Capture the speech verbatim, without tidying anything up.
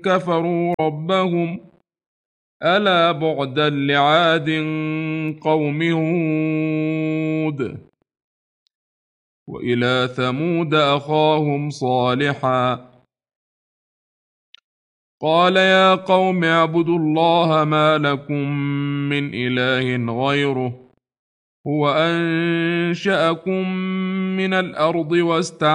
كفروا ربهم ألا بعدا لعاد قوم هود وإلى ثمود أخاهم صالحا قال يا قوم اعبدوا الله ما لكم من إله غيره هو أنشأكم من الأرض واستعملكم